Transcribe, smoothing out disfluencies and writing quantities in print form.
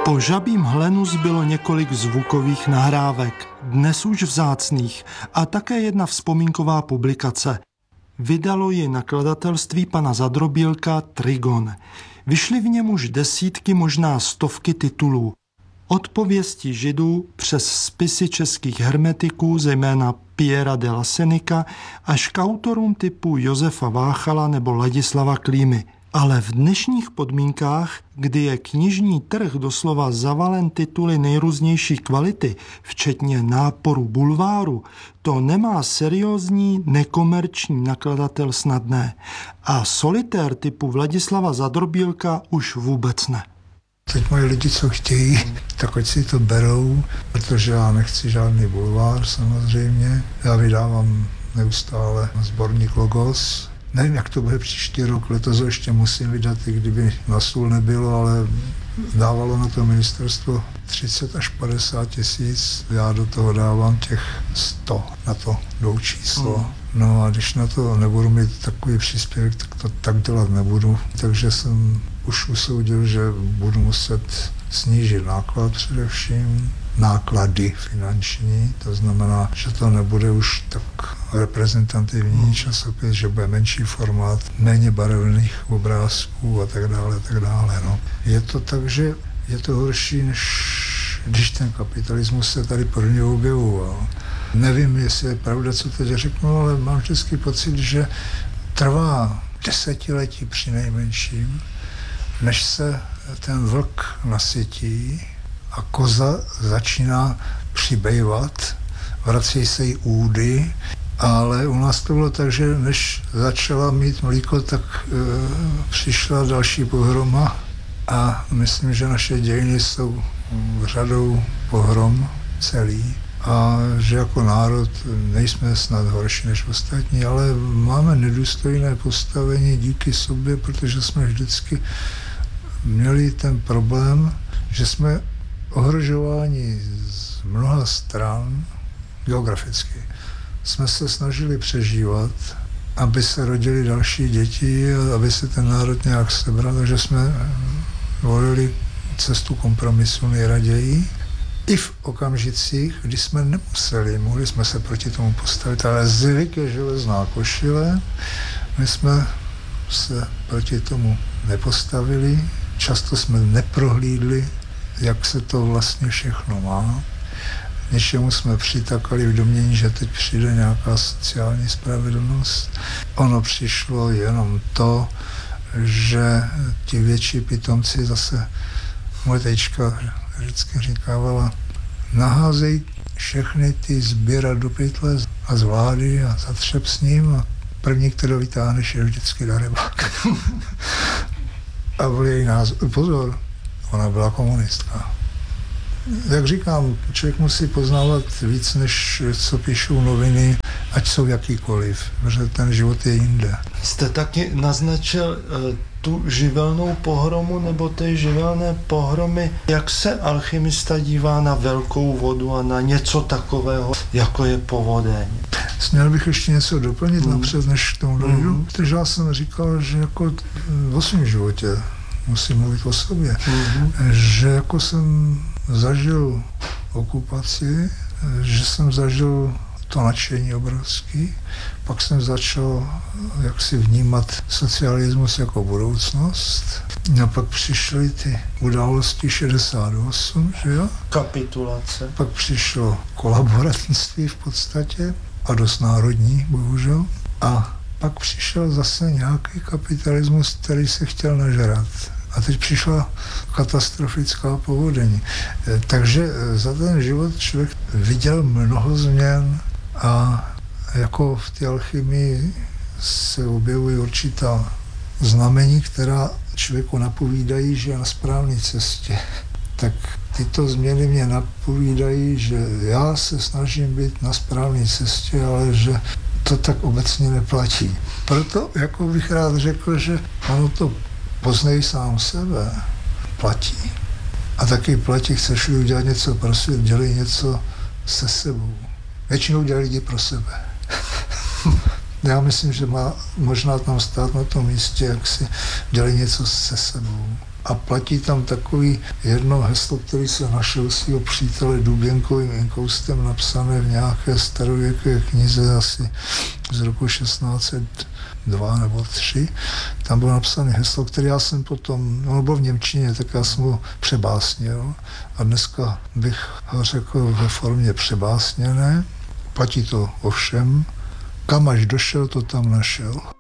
Po Žabím hlenu zbylo několik zvukových nahrávek, dnes už vzácných, a také jedna vzpomínková publikace. Vydalo ji nakladatelství pana Zadrobílka Trigon. Vyšly v něm už desítky, možná stovky titulů. Od pověstí židů přes spisy českých hermetiků, zejména Piera de la Senica, až k autorům typu Josefa Váchala nebo Ladislava Klímy. Ale v dnešních podmínkách, kdy je knižní trh doslova zavalen tituly nejrůznější kvality, včetně náporu bulváru, to nemá seriózní, nekomerční nakladatel snadné. A solitér typu Vladislava Zadrobílka už vůbec ne. Teď mají lidi, co chtějí, tak ať si to berou, protože já nechci žádný bulvár samozřejmě. Já vydávám neustále sborník Logos. Nevím, jak to bude příští rok, letos ho ještě musím vydat, i kdyby na stůl nebylo, ale dávalo na to ministerstvo 30 až 50 tisíc, já do toho dávám těch 100 na to dvoučíslo. No a když na to nebudu mít takový příspěvek, tak to tak dělat nebudu. Takže jsem už usoudil, že budu muset snížit náklad především, náklady finanční, to znamená, že to nebude už tak reprezentativní časopis, že bude menší formát, méně barevných obrázků a tak dále. No. Je to tak, že je to horší, než když ten kapitalismus se tady prvně objevoval. Nevím, jestli je pravda, co teď řeknu, ale mám vždycky pocit, že trvá desetiletí přinejmenším, než se ten vlk nasytí a koza začíná přibývat, vrací se jí údy, ale u nás to bylo tak, že než začala mít mlíko, tak přišla další pohroma a myslím, že naše dějiny jsou řadou pohrom celý a že jako národ nejsme snad horší než ostatní, ale máme nedůstojné postavení díky sobě, protože jsme vždycky měli ten problém, že jsme ohrožováni z mnoha stran geograficky. Jsme se snažili přežívat, aby se rodili další děti a aby se ten národ nějak sebral, takže jsme volili cestu kompromisu nejraději. I v okamžicích, kdy jsme nemuseli, mohli jsme se proti tomu postavit, ale zvyk je železná košile. My jsme se proti tomu nepostavili, často jsme neprohlídli, jak se to vlastně všechno má. Něčemu jsme přitakali v domnění, že teď přijde nějaká sociální spravedlnost. Ono přišlo jenom to, že ti větší pitomci, zase moje tečka vždycky říkávala, naházej všechny ty sběrat do pytle a z vlády a zatřep s ním a první, kterou vytáhneš, je vždycky darebák. A byl její názor. Pozor, ona byla komunistka. Jak říkám, člověk musí poznávat víc, než co píšou noviny, ať jsou jakýkoliv, protože ten život je jinde. Jste taky naznačil tu živelnou pohromu nebo ty živelné pohromy. Jak se alchymista dívá na velkou vodu a na něco takového, jako je povodeň? Směl bych ještě něco doplnit napřed, než k tomu dojdu, protože já jsem říkal, že jako o svém životě musím mluvit o sobě, že jako jsem zažil okupaci, že jsem zažil to nadšení obrovský, pak jsem začal jaksi vnímat socialismus jako budoucnost a pak přišly ty události 68, že jo? Kapitulace. Pak přišlo kolaborantství v podstatě a dost národní, bohužel. A pak přišel zase nějaký kapitalismus, který se chtěl nažrat. A teď přišla katastrofická povodeň. Takže za ten život člověk viděl mnoho změn a jako v té alchymii se objevují určitá znamení, která člověku napovídají, že je na správné cestě. Tak tyto změny mě napovídají, že já se snažím být na správné cestě, ale že to tak obecně neplatí. Proto jako bych rád řekl, že ono to poznej sám sebe, platí. A taky platí, chceš-li udělat něco pro svět, dělej něco se sebou. Většinou dělají lidi pro sebe. Já myslím, že má možná tam stát na tom místě, jak si dělej něco se sebou. A platí tam takový jedno heslo, který se našel svého přítele Duběnkovým inkoustem napsané v nějaké starověké knize asi z roku 1602 nebo 3. Tam bylo napsané heslo, které já jsem potom, ono bylo v němčině, tak já jsem ho přebásnil. A dneska bych ho řekl ve formě přebásněné. Platí to ovšem, kam až došel, to tam našel.